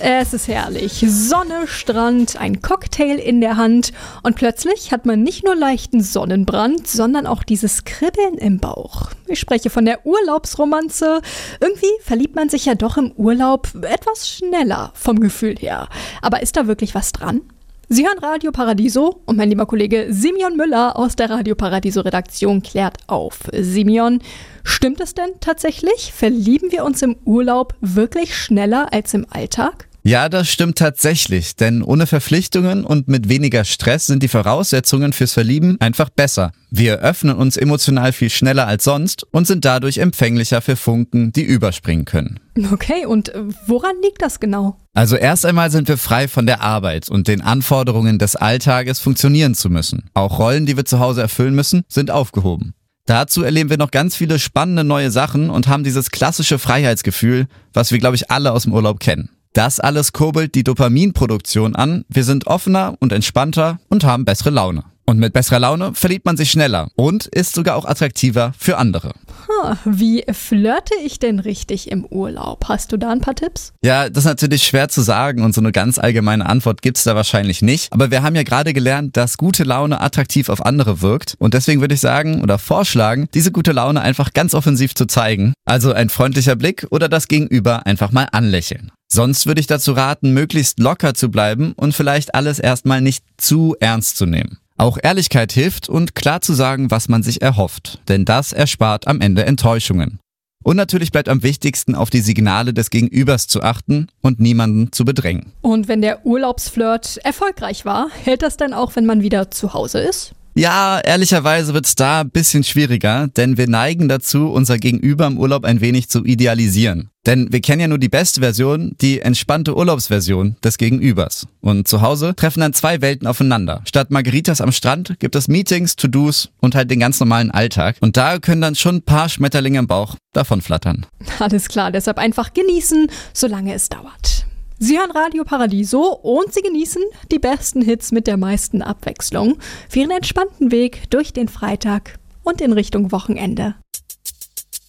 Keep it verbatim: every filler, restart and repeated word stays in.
Es ist herrlich. Sonne, Strand, ein Cocktail in der Hand und plötzlich hat man nicht nur leichten Sonnenbrand, sondern auch dieses Kribbeln im Bauch. Ich spreche von der Urlaubsromanze. Irgendwie verliebt man sich ja doch im Urlaub etwas schneller vom Gefühl her. Aber ist da wirklich was dran? Sie hören Radio Paradiso und mein lieber Kollege Simeon Müller aus der Radio Paradiso Redaktion klärt auf. Simeon, stimmt es denn tatsächlich? Verlieben wir uns im Urlaub wirklich schneller als im Alltag? Ja, das stimmt tatsächlich, denn ohne Verpflichtungen und mit weniger Stress sind die Voraussetzungen fürs Verlieben einfach besser. Wir öffnen uns emotional viel schneller als sonst und sind dadurch empfänglicher für Funken, die überspringen können. Okay, und woran liegt das genau? Also erst einmal sind wir frei von der Arbeit und den Anforderungen des Alltages funktionieren zu müssen. Auch Rollen, die wir zu Hause erfüllen müssen, sind aufgehoben. Dazu erleben wir noch ganz viele spannende neue Sachen und haben dieses klassische Freiheitsgefühl, was wir, glaube ich, alle aus dem Urlaub kennen. Das alles kurbelt die Dopaminproduktion an, wir sind offener und entspannter und haben bessere Laune. Und mit besserer Laune verliebt man sich schneller und ist sogar auch attraktiver für andere. Huh, wie flirte ich denn richtig im Urlaub? Hast du da ein paar Tipps? Ja, das ist natürlich schwer zu sagen und so eine ganz allgemeine Antwort gibt's da wahrscheinlich nicht. Aber wir haben ja gerade gelernt, dass gute Laune attraktiv auf andere wirkt. Und deswegen würde ich sagen oder vorschlagen, diese gute Laune einfach ganz offensiv zu zeigen. Also ein freundlicher Blick oder das Gegenüber einfach mal anlächeln. Sonst würde ich dazu raten, möglichst locker zu bleiben und vielleicht alles erstmal nicht zu ernst zu nehmen. Auch Ehrlichkeit hilft und klar zu sagen, was man sich erhofft, denn das erspart am Ende Enttäuschungen. Und natürlich bleibt am wichtigsten, auf die Signale des Gegenübers zu achten und niemanden zu bedrängen. Und wenn der Urlaubsflirt erfolgreich war, hält das dann auch, wenn man wieder zu Hause ist? Ja, ehrlicherweise wird's da ein bisschen schwieriger, denn wir neigen dazu, unser Gegenüber im Urlaub ein wenig zu idealisieren. Denn wir kennen ja nur die beste Version, die entspannte Urlaubsversion des Gegenübers. Und zu Hause treffen dann zwei Welten aufeinander. Statt Margaritas am Strand gibt es Meetings, To-Dos und halt den ganz normalen Alltag. Und da können dann schon ein paar Schmetterlinge im Bauch davon flattern. Alles klar, deshalb einfach genießen, solange es dauert. Sie hören Radio Paradiso und Sie genießen die besten Hits mit der meisten Abwechslung für Ihren entspannten Weg durch den Freitag und in Richtung Wochenende.